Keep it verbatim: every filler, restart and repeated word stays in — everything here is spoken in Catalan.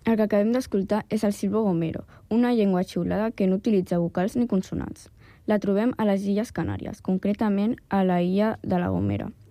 El que acabem d'escoltar és el silbo gomero, una llengua xiulada que no utilitza vocals ni consonants. La trobem a les Illes Canàries, concretament a la illa de La Gomera.